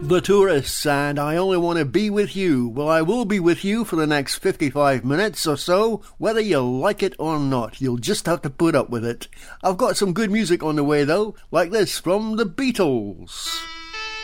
The Tourists, and I Only Want to Be With You. Well, I will be with you for the next 55 minutes or so, whether you like it or not. You'll just have to put up with it. I've got some good music on the way though, like this from the Beatles.